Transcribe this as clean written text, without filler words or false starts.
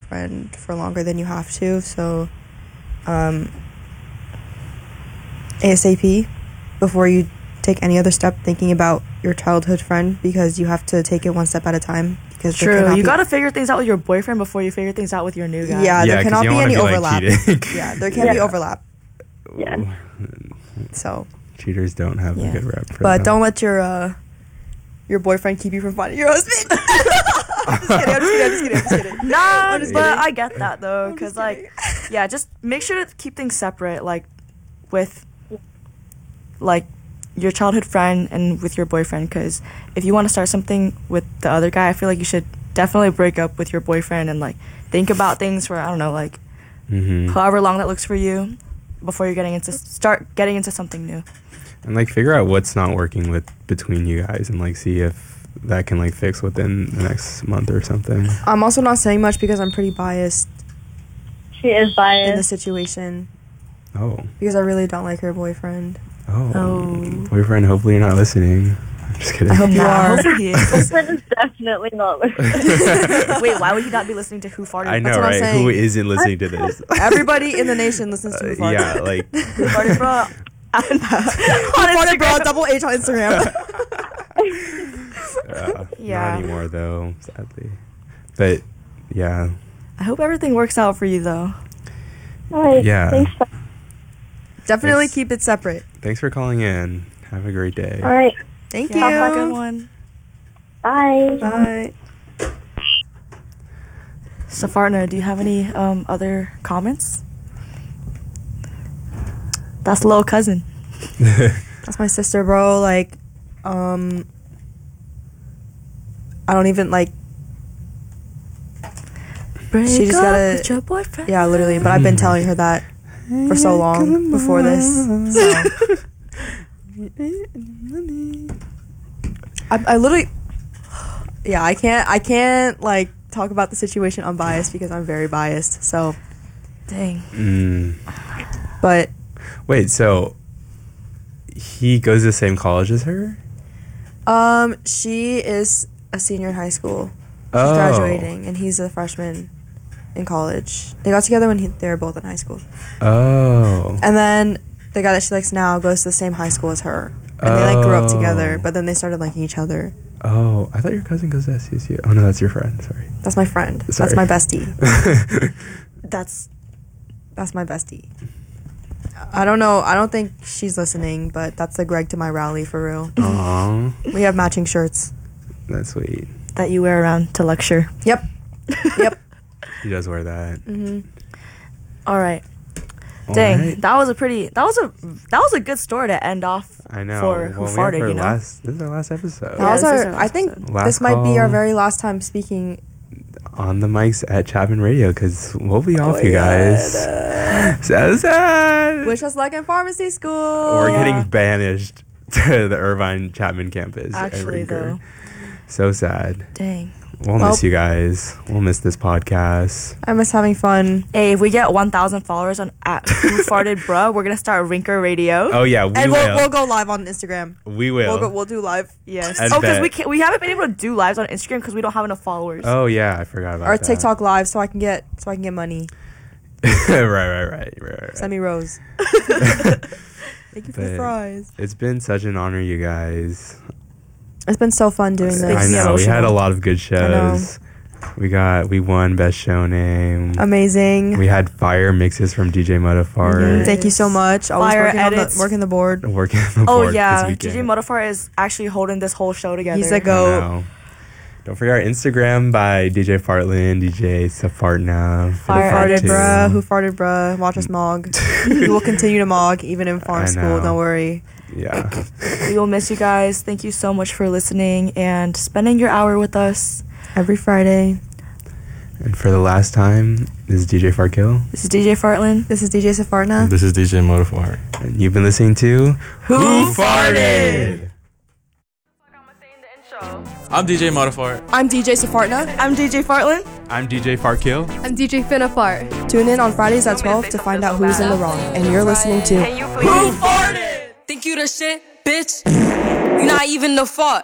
boyfriend for longer than you have to. So, ASAP, before you take any other step thinking about your childhood friend, because you have to take it one step at a time. Because true, you gotta figure things out with your boyfriend before you figure things out with your new guy. Yeah, there cannot be any overlap. Yeah, there can't be overlap. Yeah. So cheaters don't have a good rep for but that. don't let your boyfriend keep you from finding your husband. I'm just kidding. Nah, but I get that though, because like, yeah, just make sure to keep things separate, like with like your childhood friend and with your boyfriend, because if you want to start something with the other guy, I feel like you should definitely break up with your boyfriend and like think about things for, I don't know, like however long that looks for you before you're start getting into something new. And like figure out what's not working between you guys and like see if that can like fix within the next month or something. I'm also not saying much because I'm pretty biased. She is biased in the situation. Oh. Because I really don't like her boyfriend. Oh. Boyfriend, hopefully you're not listening. I'm just kidding. I hope you are. Hopefully he is. Boyfriend is definitely not listening. Wait, why would he not be listening to Who Farted? I know, That's what I'm right? saying. Who isn't listening to this? Everybody in the nation listens to Who Farted. Yeah, like Who Farted, bro? Who Farted, bro? Double H on Instagram. Yeah. Not anymore though, sadly. But yeah. I hope everything works out for you though. All right. Yeah. Thanks. Definitely keep it separate. Thanks for calling in. Have a great day. All right. Thank you. Have a good one. Bye. Bye. Safarna, do you have any other comments? That's little cousin. That's my sister, bro. Like, I don't even like. She just gotta. With your boyfriend. Yeah, literally. But I've been telling her that for so long before this. So. I literally. Yeah, I can't like talk about the situation unbiased because I'm very biased. So. Dang. But. Wait, so he goes to the same college as her? She is a senior in high school. She's Oh. graduating, and he's a freshman in college. They got together when they were both in high school. Oh. And then the guy that she likes now goes to the same high school as her. And they like grew up together, but then they started liking each other. Oh, I thought your cousin goes to SCSU. Oh no, that's your friend. Sorry. That's my friend. Sorry. That's my bestie. That's my bestie. I don't know. I don't think she's listening, but that's the Greg to my rally for real. Aw, We have matching shirts. that's sweet. that you wear around to lecture. Yep. He does wear that. All right. All Dang, right. that was a good story to end off. I know. For Who Farted, you know. This is our last episode. That was this is our. our I think episode. Last this might be our call. very last time speaking. On the mics at Chapman Radio, because we'll be off, you guys. So sad. Wish us luck in pharmacy school. We're getting banished to the Irvine Chapman campus. at Actually, Rinker. though. So sad. Dang. We'll miss you guys. We'll miss this podcast. I miss having fun. Hey, if we get 1,000 followers on at Who Farted, bruh, we're gonna start Rinker Radio. Oh yeah, And we'll go live on Instagram. We will. We'll do live. Yes. I Oh, because bet. we haven't been able to do lives on Instagram because we don't have enough followers. Oh yeah, I forgot about Or that. TikTok live so I can get money. right. Send me Rose. Thank you for the But fries. It's been such an honor, you guys. It's been so fun doing this. I Makes me know we had a emotional. lot of good shows. We won best show name. Amazing. We had fire mixes from DJ Motafart. Thank you so much. Always Fire working edits. working the board. Working on the Oh board yeah, this weekend. DJ Motafar is actually holding this whole show together. He's a I goat. know. Don't forget our Instagram by DJ Fartland, DJ Safartna. Fire Farted, edits. bruh. Who farted, bruh? Watch us mog. We will continue to mog even in farm I school. know. Don't worry. Yeah. We will miss you guys. Thank you so much for listening and spending your hour with us. Every Friday. And for the last time, this is DJ Farkill. This is DJ Fartland. This is DJ Safarna. This is DJ Motafar. And you've been listening to Who Farted? I'm DJ Motafar. I'm DJ Safarna. I'm DJ Fartland. I'm DJ Farkill. I'm DJ Finafar. Tune in on Fridays at 12 to find out who's in the wrong. And you're listening to Who Farted? Think you the shit, bitch? You not even the fault.